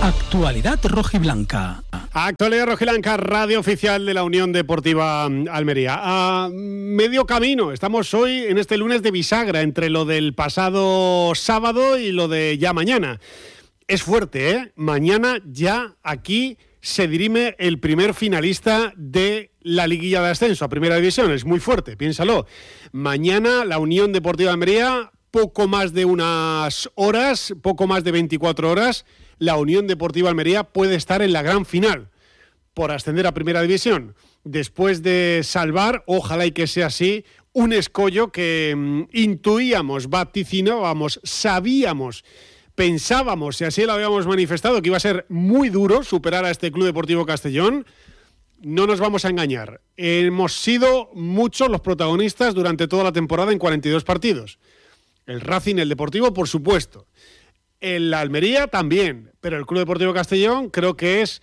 Actualidad rojiblanca. Actualidad rojiblanca, radio oficial de la Unión Deportiva Almería. A medio camino, estamos hoy en este lunes de bisagra entre lo del pasado sábado y lo de ya mañana. Es fuerte, ¿eh? Mañana ya aquí se dirime el primer finalista de la liguilla de ascenso a Primera División. Es muy fuerte, piénsalo. Mañana la Unión Deportiva Almería, poco más de unas horas, poco más de 24 horas, la Unión Deportiva Almería puede estar en la gran final por ascender a Primera División. Después de salvar, ojalá y que sea así, un escollo que intuíamos, vaticinábamos, sabíamos, pensábamos, y así lo habíamos manifestado, que iba a ser muy duro superar a este Club Deportivo Castellón. No nos vamos a engañar. Hemos sido muchos los protagonistas durante toda la temporada en 42 partidos. El Racing, el Deportivo, por supuesto. El Almería también, pero el Club Deportivo Castellón creo que es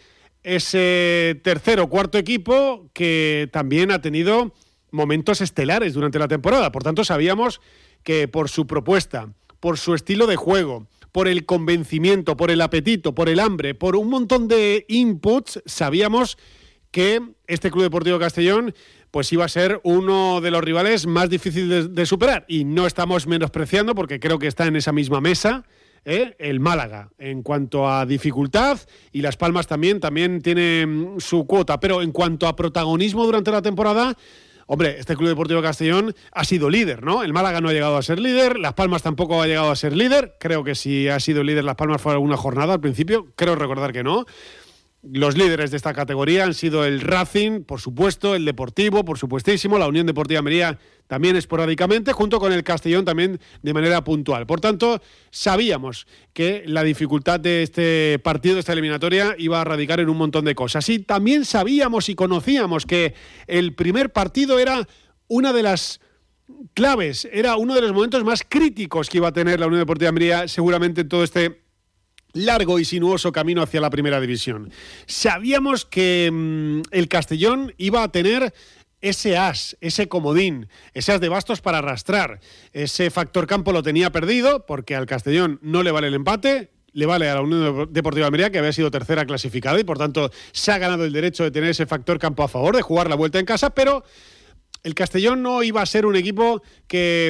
ese tercer o cuarto equipo que también ha tenido momentos estelares durante la temporada. Por tanto, sabíamos que por su propuesta, por su estilo de juego, por el convencimiento, por el apetito, por el hambre, por un montón de inputs, sabíamos que este Club Deportivo Castellón pues iba a ser uno de los rivales más difíciles de superar. Y no estamos menospreciando, porque creo que está en esa misma mesa, el Málaga, en cuanto a dificultad, y Las Palmas también tiene su cuota. Pero en cuanto a protagonismo durante la temporada, hombre, este Club Deportivo Castellón ha sido líder, ¿no? El Málaga no ha llegado a ser líder, Las Palmas tampoco ha llegado a ser líder. Creo que si ha sido líder Las Palmas fue alguna jornada al principio, creo recordar que no. Los líderes de esta categoría han sido el Racing, por supuesto, el Deportivo, por supuestísimo, la Unión Deportiva Almería también esporádicamente, junto con el Castellón también de manera puntual. Por tanto, sabíamos que la dificultad de este partido, de esta eliminatoria, iba a radicar en un montón de cosas. Y también sabíamos y conocíamos que el primer partido era una de las claves, era uno de los momentos más críticos que iba a tener la Unión Deportiva Almería seguramente en todo este largo y sinuoso camino hacia la Primera División. Sabíamos que el Castellón iba a tener ese as, ese comodín, ese as de bastos para arrastrar. Ese factor campo lo tenía perdido, porque al Castellón no le vale el empate, le vale a la Unión Deportiva Almería, que había sido tercera clasificada, y por tanto se ha ganado el derecho de tener ese factor campo a favor, de jugar la vuelta en casa, pero el Castellón no iba a ser un equipo que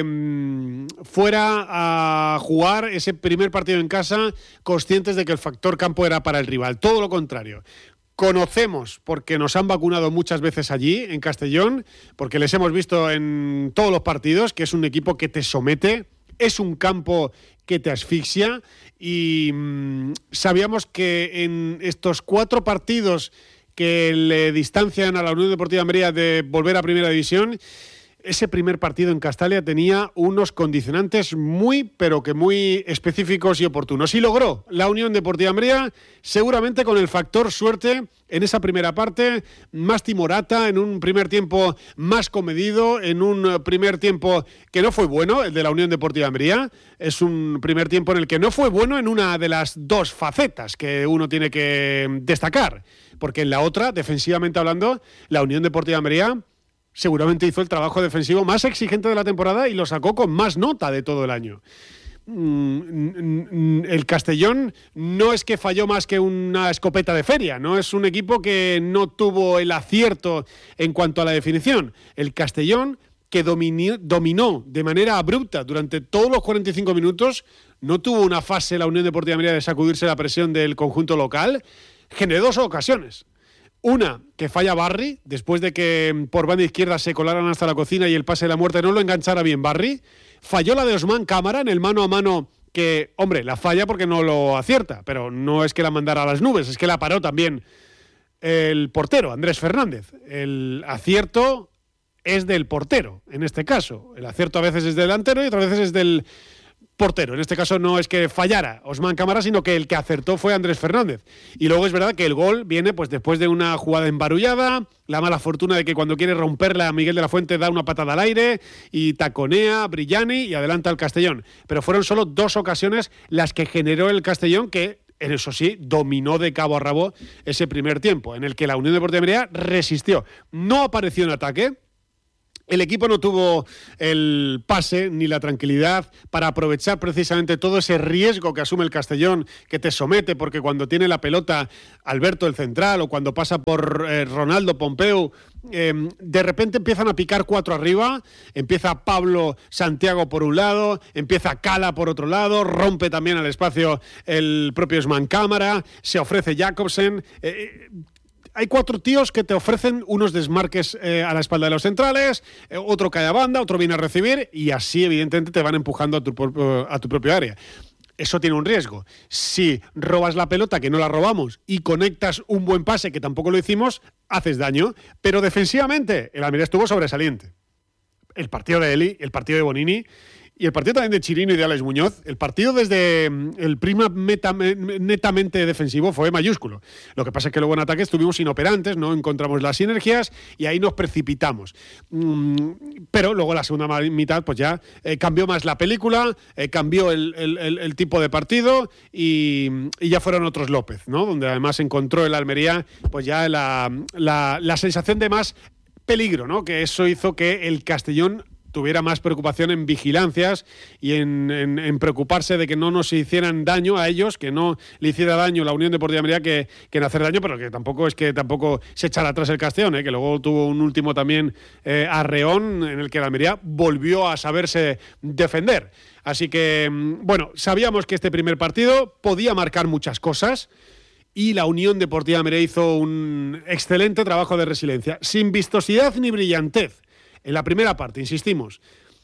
fuera a jugar ese primer partido en casa conscientes de que el factor campo era para el rival. Todo lo contrario. Conocemos, porque nos han vacunado muchas veces allí, en Castellón, porque les hemos visto en todos los partidos, que es un equipo que te somete, es un campo que te asfixia, y sabíamos que en estos 4 partidos que le distancian a la Unión Deportiva Almería de volver a Primera División, ese primer partido en Castalia tenía unos condicionantes muy, pero que muy específicos y oportunos. Y logró la Unión Deportiva Almería, seguramente con el factor suerte en esa primera parte, más timorata, en un primer tiempo más comedido, en un primer tiempo que no fue bueno, el de la Unión Deportiva Almería. Es un primer tiempo en el que no fue bueno en una de las dos facetas que uno tiene que destacar, porque en la otra, defensivamente hablando, la Unión Deportiva Almería seguramente hizo el trabajo defensivo más exigente de la temporada y lo sacó con más nota de todo el año. El Castellón no es que falló más que una escopeta de feria, no es un equipo que no tuvo el acierto en cuanto a la definición. El Castellón, que dominó de manera abrupta durante todos los 45 minutos, no tuvo una fase la Unión Deportiva Almería de sacudirse la presión del conjunto local, generó 2 ocasiones. Una, que falla Barry, después de que por banda izquierda se colaran hasta la cocina y el pase de la muerte no lo enganchara bien Barry. Falló la de Osman Cámara en el mano a mano, que, hombre, la falla porque no lo acierta, pero no es que la mandara a las nubes, es que la paró también el portero, Andrés Fernández. El acierto es del portero, en este caso. El acierto a veces es del delantero y otras veces es del portero. En este caso no es que fallara Osman Cámara, sino que el que acertó fue Andrés Fernández. Y luego es verdad que el gol viene pues después de una jugada embarullada, la mala fortuna de que cuando quiere romperla Miguel de la Fuente da una patada al aire y taconea a Brillani y adelanta al Castellón. Pero fueron solo 2 ocasiones las que generó el Castellón, que en eso sí dominó de cabo a rabo ese primer tiempo, en el que la Unión Deportiva Almería resistió. No apareció en ataque, El equipo no tuvo el pase ni la tranquilidad para aprovechar precisamente todo ese riesgo que asume el Castellón, que te somete, porque cuando tiene la pelota Alberto el central o cuando pasa por Ronaldo Pompeu, de repente empiezan a picar 4 arriba, empieza Pablo Santiago por un lado, empieza Cala por otro lado, rompe también al espacio el propio Osman Cámara, se ofrece Jacobsen. Hay 4 tíos que te ofrecen unos desmarques a la espalda de los centrales, otro cae a banda, otro viene a recibir y así evidentemente te van empujando a tu propio área. Eso tiene un riesgo. Si robas la pelota, que no la robamos, y conectas un buen pase, que tampoco lo hicimos, haces daño. Pero defensivamente, el Almería estuvo sobresaliente. El partido de Eli, el partido de Bonini y el partido también de Chirino y de Alex Muñoz, el partido desde el prisma netamente defensivo fue mayúsculo. Lo que pasa es que luego en ataque estuvimos inoperantes, no encontramos las sinergias y ahí nos precipitamos. Pero luego la segunda mitad pues ya cambió más la película, cambió el tipo de partido y ya fueron otros López, ¿no? Donde además encontró el Almería pues ya la sensación de más peligro, ¿no? Que eso hizo que el Castellón tuviera más preocupación en vigilancias y en preocuparse de que no nos hicieran daño a ellos, que no le hiciera daño la Unión Deportiva Almería que en hacer daño, pero que tampoco se echara atrás el Castellón, que luego tuvo un último también arreón en el que la Almería volvió a saberse defender. Así que, bueno, sabíamos que este primer partido podía marcar muchas cosas y la Unión Deportiva Almería hizo un excelente trabajo de resiliencia, sin vistosidad ni brillantez. En la primera parte, insistimos,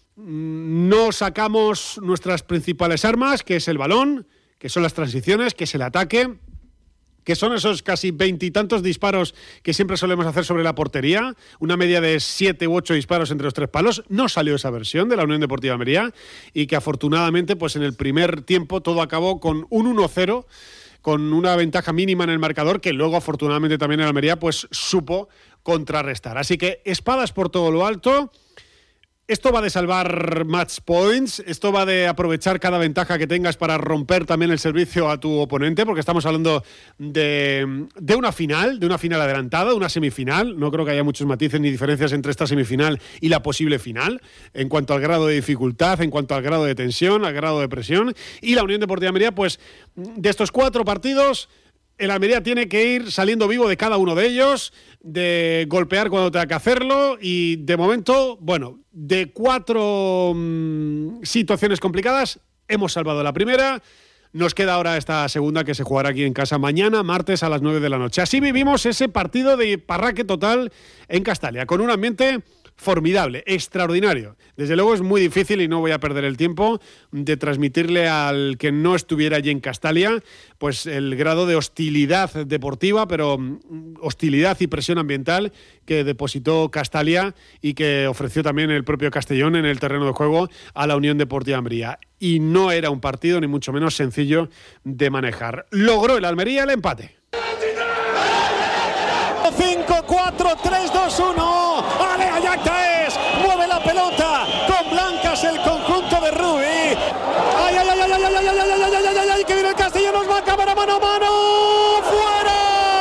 no sacamos nuestras principales armas, que es el balón, que son las transiciones, que es el ataque, que son esos casi 20 y tantos disparos que siempre solemos hacer sobre la portería, una media de 7 u 8 disparos entre los 3 palos. No salió esa versión de la Unión Deportiva Almería y que afortunadamente pues en el primer tiempo todo acabó con un 1-0, con una ventaja mínima en el marcador que luego afortunadamente también el Almería pues supo contrarrestar. Así que espadas por todo lo alto. Esto va de salvar match points, esto va de aprovechar cada ventaja que tengas para romper también el servicio a tu oponente, porque estamos hablando de una final adelantada, de una semifinal. No creo que haya muchos matices ni diferencias entre esta semifinal y la posible final, en cuanto al grado de dificultad, en cuanto al grado de tensión, al grado de presión. Y la Unión Deportiva Almería, pues de estos 4 partidos, el Almería tiene que ir saliendo vivo de cada uno de ellos, de golpear cuando tenga que hacerlo y de momento, bueno, de 4 situaciones complicadas, hemos salvado la primera. Nos queda ahora esta segunda que se jugará aquí en casa mañana, martes a las 9 de la noche. Así vivimos ese partido de parraque total en Castalia, con un ambiente formidable, extraordinario. Desde luego es muy difícil y no voy a perder el tiempo de transmitirle al que no estuviera allí en Castalia pues el grado de hostilidad deportiva, pero hostilidad y presión ambiental que depositó Castalia y que ofreció también el propio Castellón en el terreno de juego a la Unión Deportiva Almería. Y no era un partido ni mucho menos sencillo de manejar. Logró el Almería el empate. 5-4-3-2-1. Ale Ayactaes mueve la pelota con blancas el conjunto de Rubí. Ay, ay, ay, ay, ay, ay, ay, ay, ay, ay, ay, que viene el Castellón, nos va a cámara, mano a mano. ¡Fuera!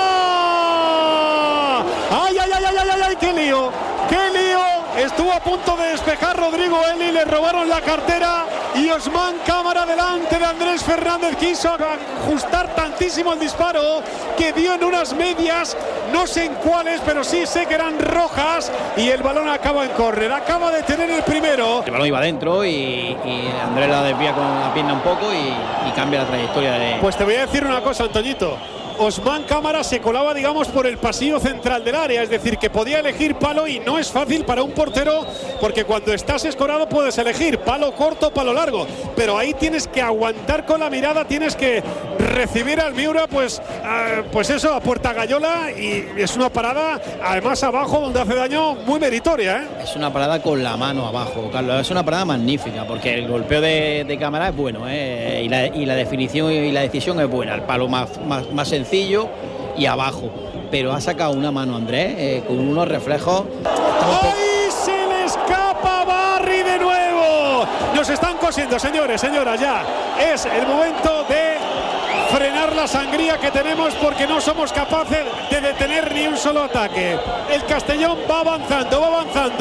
Ay, ay, ay, ay, ay, ay, ay, qué lío, qué lío. Estuvo a punto de despejar Rodrigo Eli, le robaron la cartera y Osman Cámara delante de Andrés Fernández quiso ajustar tantísimo el disparo que dio en unas medias, no sé en cuáles, pero sí sé que eran rojas y el balón acaba en córner, acaba de tener el primero. El balón iba adentro y Andrés la desvía con la pierna un poco y cambia la trayectoria de... Pues te voy a decir una cosa, Antoñito. Osman Cámara se colaba, digamos, por el pasillo central del área, es decir, que podía elegir palo y no es fácil para un portero porque cuando estás escorado puedes elegir palo corto, palo largo, pero ahí tienes que aguantar con la mirada, tienes que recibir al Miura, pues eso, a puerta gallola, y es una parada, además abajo, donde hace daño, muy meritoria, ¿eh? Es una parada con la mano abajo, Carlos, es una parada magnífica, porque el golpeo de Cámara es bueno, y la definición y la decisión es buena, el palo más sencillo y abajo, pero ha sacado una mano Andrés con unos reflejos. ¡Ahí se le escapa Barry de nuevo! Nos están cosiendo, señores, señoras, ya es el momento de frenar la sangría que tenemos porque no somos capaces de detener ni un solo ataque. El Castellón va avanzando,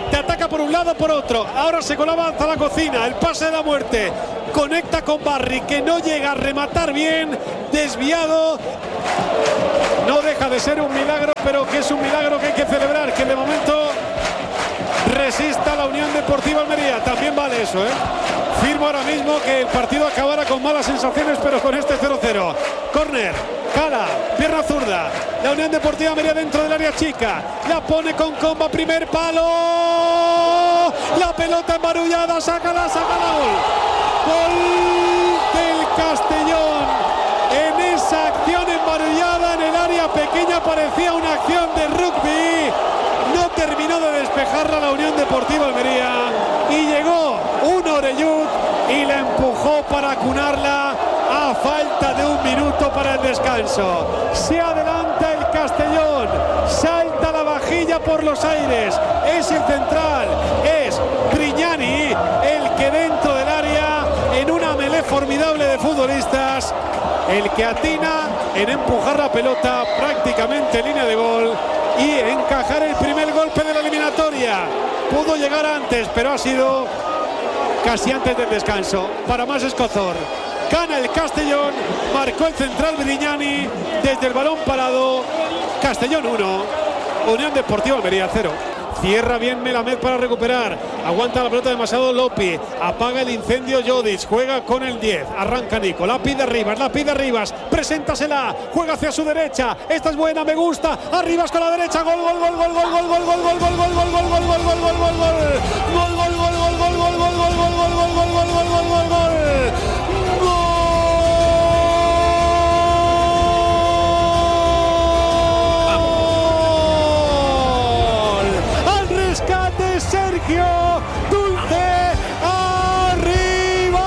te ataca por un lado, por otro. Ahora se colaba hasta la cocina, el pase de la muerte. Conecta con Barry, que no llega a rematar bien, desviado. No deja de ser un milagro, pero que es un milagro que hay que celebrar, que de momento resista la Unión Deportiva Almería. También vale eso, ¿eh? Firmo ahora mismo que el partido acabara con malas sensaciones, pero con este 0-0. Córner, Cala, pierna zurda. La Unión Deportiva Almería dentro del área chica. La pone con comba, primer palo. La pelota embarullada, sácala, gol. Gol del Castellón. En esa acción embarullada en el área pequeña parecía una acción de rugby. No terminó de despejarla la Unión Deportiva Almería y llegó un Orellud y la empujó para acunarla a falta de un minuto para el descanso. Se adelanta el Castellón, salta la vajilla por los aires, es el central, es Grignani el que dentro del área, en una melé formidable de futbolistas, el que atina en empujar la pelota prácticamente en línea de gol y encajar el primer golpe de la eliminatoria. Pudo llegar antes, pero ha sido casi antes del descanso. Para más Escozor. Gana el Castellón, marcó el central Grignani desde el balón parado. Castellón 1, Unión Deportiva Almería 0. Cierra bien Melamed para recuperar. Aguanta la pelota demasiado Lopi. Apaga el incendio Jodic. Juega con el 10. Arranca Nico. La pide Rivas. Preséntasela. Juega hacia su derecha. Esta es buena, me gusta. Arribas con la derecha. Gol. Sergio Dulce Arribas.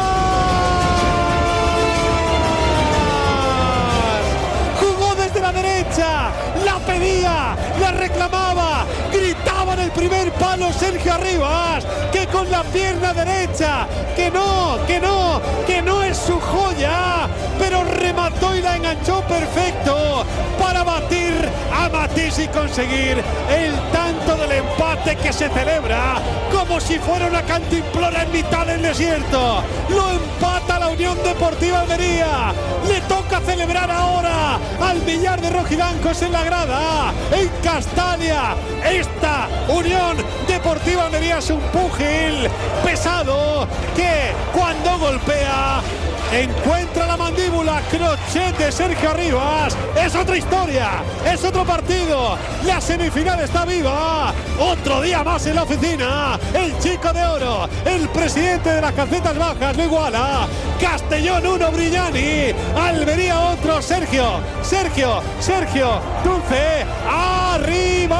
Jugó desde la derecha, la pedía, la reclamaba, gritaba en el primer palo Sergio Arribas, que con la pierna derecha, que no es su joya, pero remató y la enganchó perfecto para batir a Matisse y conseguir el tanto del empate que se celebra como si fuera una cantimplora en mitad del desierto. Lo empata la Unión Deportiva Almería. Le toca celebrar ahora al millar de rojiblancos en la grada, en Castalia. Esta Unión Deportiva Almería es un púgil pesado que cuando golpea encuentra la mandíbula. Crochet de Sergio Arribas. Es otra historia, es otro partido. La semifinal está viva. Otro día más en la oficina. El chico de oro, el presidente de las calcetas bajas, lo iguala. Castellón 1, Grignani. Almería otro, Sergio Dulce Arribas.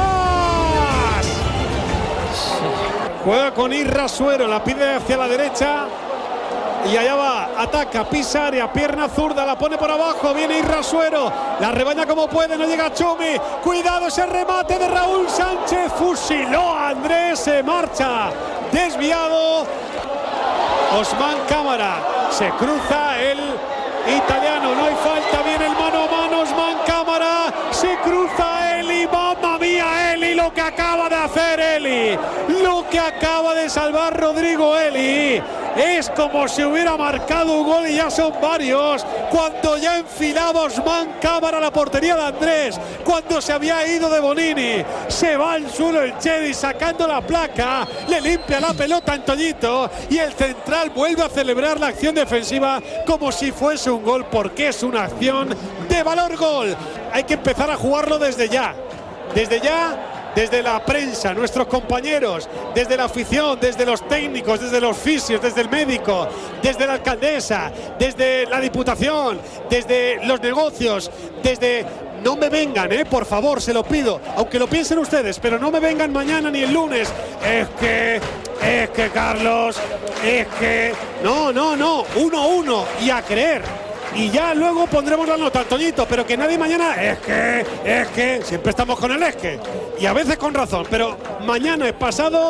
Juega con Irrasuero, la pide hacia la derecha. Y allá va, ataca, pisa área, pierna zurda, la pone por abajo, viene Irrasuero, la rebaña como puede, no llega Chumi, cuidado ese remate de Raúl Sánchez, fusiló a Andrés, se marcha, desviado, Osman Cámara, se cruza el italiano, no hay falta, viene el mano a mano, Osman Cámara, se cruza Eli, mamma mía Eli, lo que acaba de hacer Eli, lo que acaba de salvar Rodrigo Eli. Es como si hubiera marcado un gol y ya son varios. Cuando ya enfilaba Osman Cámara a la portería de Andrés, cuando se había ido de Bonini, se va al suelo el Chedi sacando la placa, le limpia la pelota a Antoñito y el central vuelve a celebrar la acción defensiva como si fuese un gol, porque es una acción de valor gol. Hay que empezar a jugarlo desde ya. Desde la prensa, nuestros compañeros, desde la afición, desde los técnicos, desde los fisios, desde el médico, desde la alcaldesa, desde la diputación, desde los negocios, desde... No me vengan, por favor, se lo pido, aunque lo piensen ustedes, pero no me vengan mañana ni el lunes. Es que Carlos, No, 1-1 y a creer. Y ya luego pondremos la nota, Antoñito, pero que nadie mañana es que siempre estamos con el y a veces con razón, pero mañana es pasado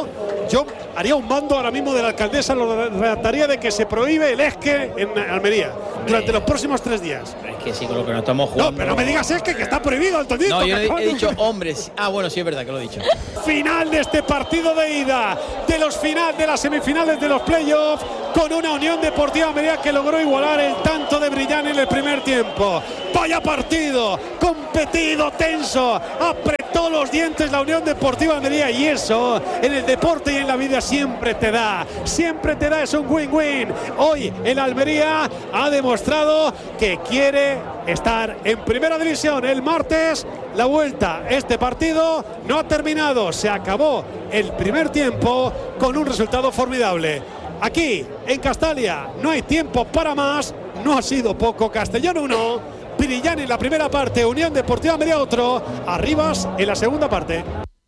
yo haría un mando ahora mismo de la alcaldesa, lo redactaría de que se prohíbe el esque en Almería durante los próximos 3 días. Es que sí, con lo que nos estamos jugando. No, pero no me digas esque, que está prohibido, Antonito. No, yo he dicho hombres. Ah, bueno, sí es verdad que lo he dicho. Final de este partido de ida, de las semifinales de los playoffs, con una Unión Deportiva Almería que logró igualar el tanto de Brillán en el primer tiempo. Vaya partido, competido, tenso, apretó los dientes la Unión Deportiva Almería, y eso en el deporte y en la vida siempre te da, es un win-win. Hoy el Almería ha demostrado que quiere estar en primera división. El martes la vuelta, este partido no ha terminado, se acabó el primer tiempo con un resultado formidable. Aquí en Castalia no hay tiempo para más, no ha sido poco. Castellón 1, Pirillán en la primera parte, Unión Deportiva Almería otro, Arribas en la segunda parte.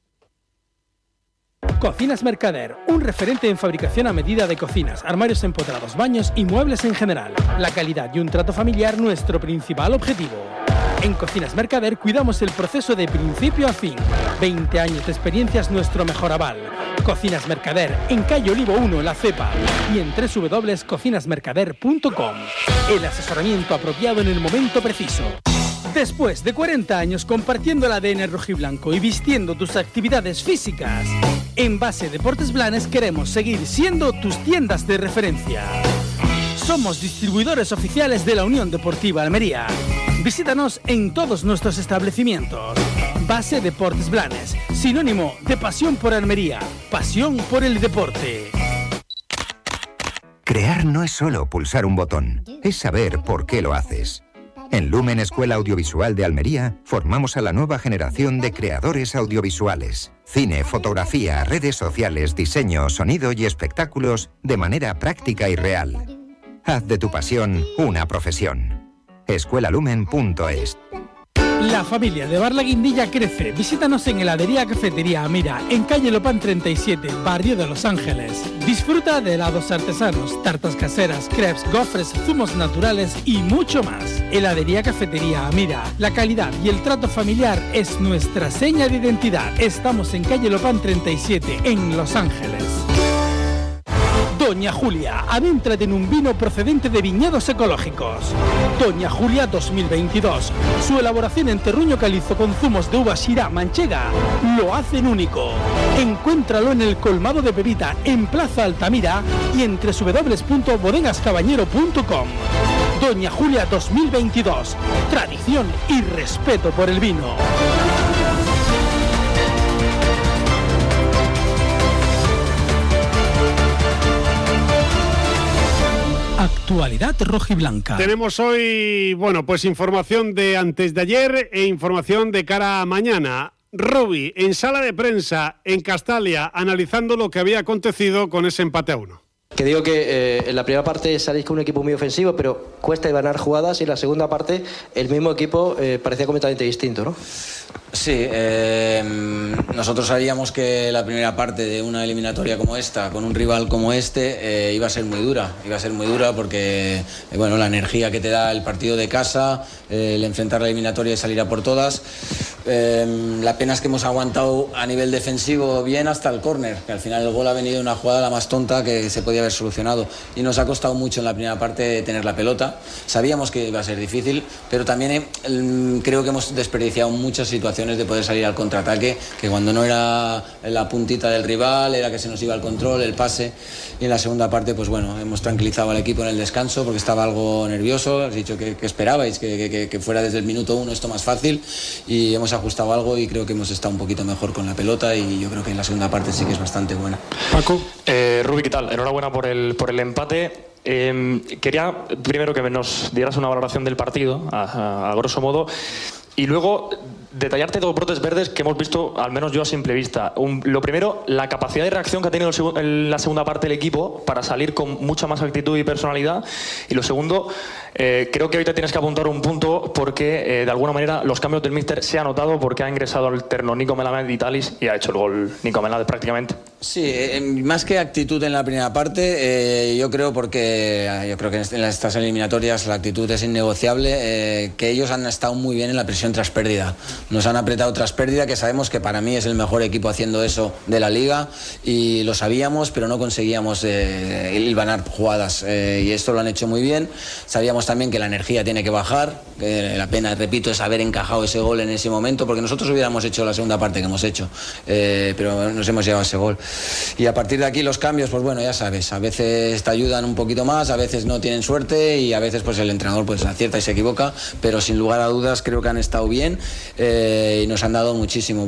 Cocinas Mercader, un referente en fabricación a medida de cocinas, armarios empotrados, baños y muebles en general. La calidad y un trato familiar nuestro principal objetivo. En Cocinas Mercader cuidamos el proceso de principio a fin. 20 años de experiencia es nuestro mejor aval. Cocinas Mercader, en calle Olivo 1, La Cepa, y en www.cocinasmercader.com. El asesoramiento apropiado en el momento preciso. Después de 40 años compartiendo el ADN rojiblanco y vistiendo tus actividades físicas, en Base Deportes Blanes queremos seguir siendo tus tiendas de referencia. Somos distribuidores oficiales de la Unión Deportiva Almería. Visítanos en todos nuestros establecimientos. Base Deportes Blanes, sinónimo de pasión por Almería, pasión por el deporte. Crear no es solo pulsar un botón, es saber por qué lo haces. En Lumen Escuela Audiovisual de Almería formamos a la nueva generación de creadores audiovisuales. Cine, fotografía, redes sociales, diseño, sonido y espectáculos de manera práctica y real. Haz de tu pasión una profesión. escuelalumen.es. La familia de Bar La Guindilla crece. Visítanos en Heladería Cafetería Amira, en calle Lopán 37, barrio de Los Ángeles. Disfruta de helados artesanos, tartas caseras, crepes, gofres, zumos naturales y mucho más. Heladería Cafetería Amira. La calidad y el trato familiar es nuestra seña de identidad. Estamos en calle Lopán 37, en Los Ángeles. Doña Julia, adéntrate en un vino procedente de viñedos ecológicos. Doña Julia 2022. Su elaboración en terruño calizo con zumos de uva Syrah manchega lo hacen único. Encuéntralo en el colmado de Pepita, en Plaza Altamira, y en www.bodegascabañero.com. Doña Julia 2022. Tradición y respeto por el vino. Actualidad rojiblanca. Tenemos hoy, bueno, pues información de antes de ayer e información de cara a mañana. Rubi, en sala de prensa en Castalia, analizando lo que había acontecido con ese empate a 1. Que digo que en la primera parte salís con un equipo muy ofensivo, pero cuesta ganar jugadas, y en la segunda parte el mismo equipo parecía completamente distinto, ¿no? Sí, nosotros sabíamos que la primera parte de una eliminatoria como esta, con un rival como este, iba a ser muy dura porque bueno, la energía que te da el partido de casa, el enfrentar la eliminatoria y salir a por todas. La pena es que hemos aguantado a nivel defensivo bien hasta el córner, que al final el gol ha venido de una jugada la más tonta que se podía haber solucionado, y nos ha costado mucho en la primera parte tener la pelota. Sabíamos que iba a ser difícil, pero también creo que hemos desperdiciado muchas situaciones de poder salir al contraataque, que cuando no era la puntita del rival era que se nos iba el control, el pase, y en la segunda parte pues bueno, hemos tranquilizado al equipo en el descanso porque estaba algo nervioso. Has dicho que esperabais que fuera desde el minuto 1 esto más fácil, y hemos ajustado algo y creo que hemos estado un poquito mejor con la pelota, y yo creo que en la segunda parte sí que es bastante buena. Paco. Rubi, ¿qué tal? Enhorabuena por el empate. Quería primero que nos dieras una valoración del partido, a grosso modo, y luego detallarte dos brotes verdes que hemos visto, al menos yo a simple vista. Lo primero, la capacidad de reacción que ha tenido en la segunda parte el equipo para salir con mucha más actitud y personalidad. Y lo segundo, Creo que hoy te tienes que apuntar un punto porque de alguna manera los cambios del míster se ha notado porque ha ingresado al terno Nico Melamed de Italis y ha hecho el gol Nico Melamed prácticamente. Sí, más que actitud en la primera parte, yo creo que en estas eliminatorias la actitud es innegociable, que ellos han estado muy bien en la presión tras pérdida. Nos han apretado tras pérdida, que sabemos que para mí es el mejor equipo haciendo eso de la liga y lo sabíamos, pero no conseguíamos hilvanar jugadas y esto lo han hecho muy bien. Sabíamos también que la energía tiene que bajar, que la pena, repito, es haber encajado ese gol en ese momento, porque nosotros hubiéramos hecho la segunda parte que hemos hecho, pero nos hemos llevado ese gol. Y a partir de aquí los cambios, pues bueno, ya sabes, a veces te ayudan un poquito más, a veces no tienen suerte y a veces pues el entrenador pues acierta y se equivoca, pero sin lugar a dudas creo que han estado bien y nos han dado muchísimo.